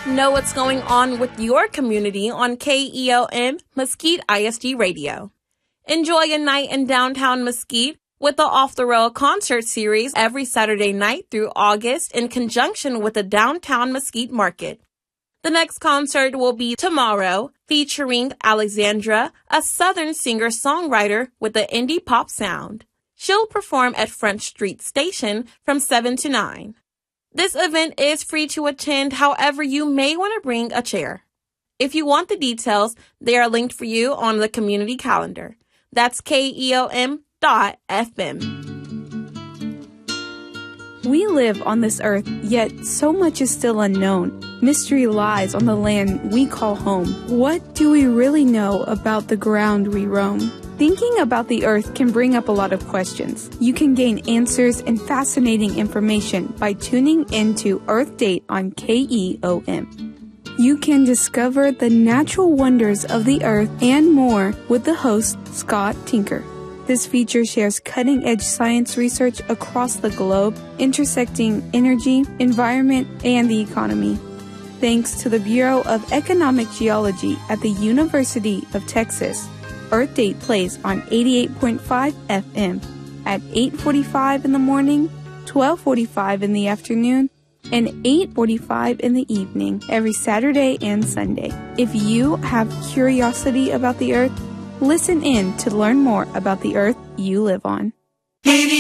Know what's going on with your community on KEOM Mesquite ISD Radio. Enjoy a night in downtown Mesquite with the Off the Rail concert series every Saturday night through August in conjunction with the Downtown Mesquite Market. The next concert will be tomorrow, featuring Alexandra, a Southern singer-songwriter with the indie pop sound. She'll perform at Front Street Station from 7 to 9. This event is free to attend, however, you may want to bring a chair. If you want the details, they are linked for you on the community calendar. That's KEOM.FM. We live on this earth, yet so much is still unknown. Mystery lies on the land we call home. What do we really know about the ground we roam? Thinking about the earth can bring up a lot of questions. You can gain answers and fascinating information by tuning into Earth Date on KEOM. You can discover the natural wonders of the earth and more with the host, Scott Tinker. This feature shares cutting-edge science research across the globe, intersecting energy, environment, and the economy. Thanks to the Bureau of Economic Geology at the University of Texas, Earth Date plays on 88.5 FM at 8:45 in the morning, 12:45 in the afternoon, and 8:45 in the evening every Saturday and Sunday. If you have curiosity about the earth, listen in to learn more about the earth you live on.